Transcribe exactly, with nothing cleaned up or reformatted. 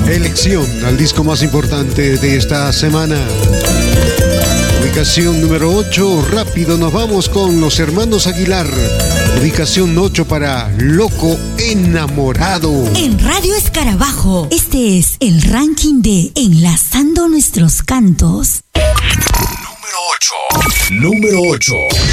Elección al disco más importante de esta semana. Ubicación número ocho, rápido nos vamos con los hermanos Aguilar. Ubicación ocho para Loco Enamorado. En Radio Escarabajo, este es el ranking de Enlazando Nuestros Cantos. Número ocho. Número ocho.